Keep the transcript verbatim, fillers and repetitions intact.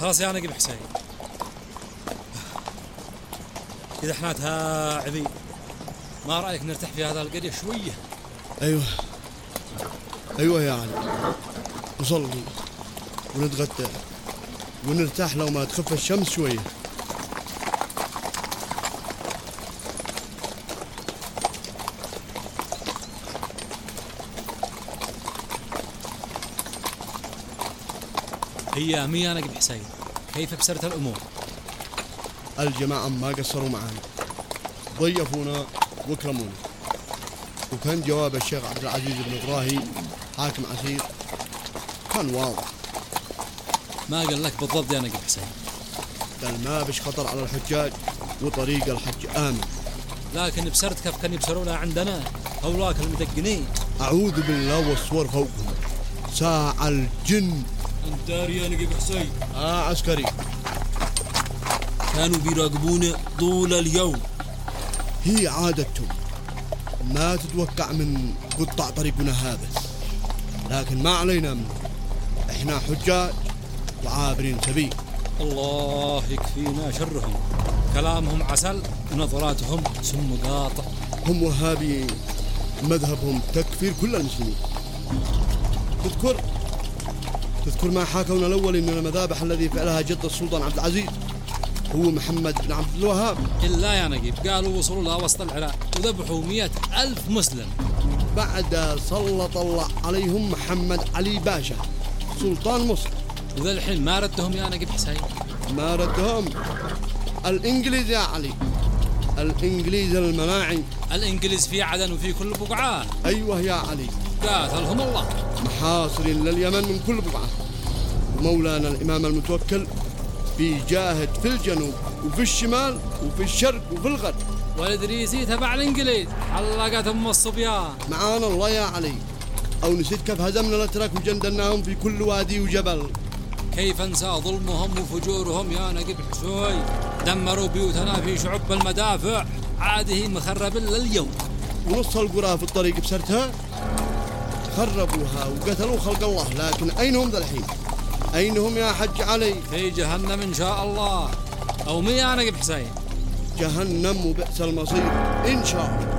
خلاص يا نقيب حسين، إذا احنا تعبين ما رأيك نرتاح في هذا القرية شوية؟ أيوة أيوة يا علي، نصلي ونتغدى ونرتاح لو ما تخف الشمس شوية. هي أمي يا نقيب حسين، كيف بسرت الأمور؟ الجماعة ما قصروا معانا، ضيفونا وكرمونا، وكان جواب الشيخ عبد العزيز بن إبراهيم حاكم عسير كان واضح. ما قال لك بالضبط يا نقيب حسين؟ قال ما بش خطر على الحجاج وطريق الحج آمن. لكن بسرت كيف كان يبصرونا عندنا هولاك المدقنين؟ أعوذ بالله والصور فوقهم، ساعة الجن. انت يا نقيب حسين؟ آه عسكري. كانوا بيراقبونا طول اليوم. هي عادتهم، ما تتوقع من قطع طريقنا هذا، لكن ما علينا منه، احنا حجاج وعابرين سبيل. الله يكفينا شرهم، كلامهم عسل ونظراتهم سم قاطع. هم وهابيين، مذهبهم تكفير كل المسلمين. تذكر تذكر ما حاكونا الأول إن المذابح الذي فعلها جد السلطان عبد العزيز هو محمد بن عبد الوهاب. إلا يا نقيب، قالوا وصلوا لها وسط العراق وذبحوا مئة ألف مسلم. بعد سلط الله عليهم محمد علي باشا سلطان مصر، وذا الحين ما ردهم يا نقيب حسين؟ ما ردهم الإنجليز يا علي، الإنجليز الملاعين. الإنجليز في عدن وفي كل بقعة. أيوة يا علي، قاتلهم الله. محاصر لليمن من كل بقعة، ومولانا الإمام المتوكل بيجاهد في الجنوب وفي الشمال وفي الشرق وفي الغرب. والإدريسي تبع الإنجليز حلقت أم الصبيان. معانا الله يا علي، أو نسيت كيف هزمنا الأتراك وجندناهم في كل وادي وجبل؟ كيف انسى ظلمهم وفجورهم يا نقيب حسين؟ دمروا بيوتنا في شعب المدافع، عاده مخرب لليوم. ونص القرى في الطريق بسرتها خربوها وقتلوا خلق الله، لكن أينهم ذا الحين؟ أينهم يا حج علي؟ في جهنم إن شاء الله، أو مي يا نقيب حسين؟ جهنم وبئس المصير إن شاء الله.